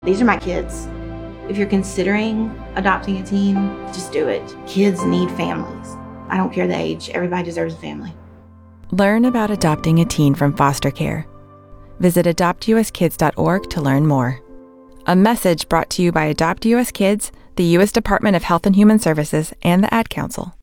These are my kids. If you're considering adopting a teen, just do it. Kids need families. I don't care the age. Everybody deserves a family. Learn about adopting a teen from foster care. Visit adoptuskids.org to learn more. A message brought to you by Adopt US Kids, the U.S. Department of Health and Human Services, and the Ad Council.